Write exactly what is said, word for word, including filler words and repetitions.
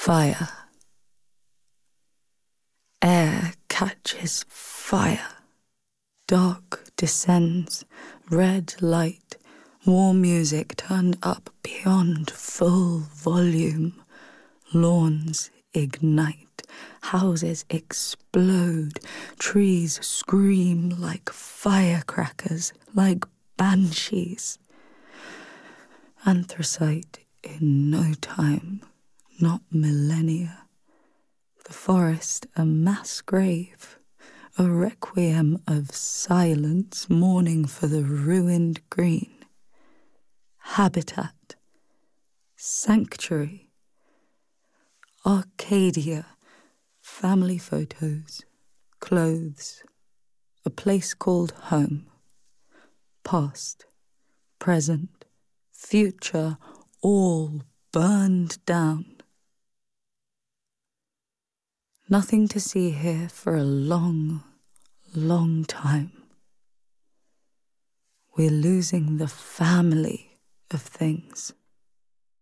Fire. Air catches fire. Dark descends, red light, warm music turned up beyond full volume. Lawns ignite, houses explode, trees scream like firecrackers, like banshees. Anthracite in no time, not millennia. The forest a mass grave, a requiem of silence mourning for the ruined green. Habitat, sanctuary, Arcadia, family photos, clothes, a place called home. Past, present, future, all burned down. Nothing to see here for a long, long time. We're losing the family of things.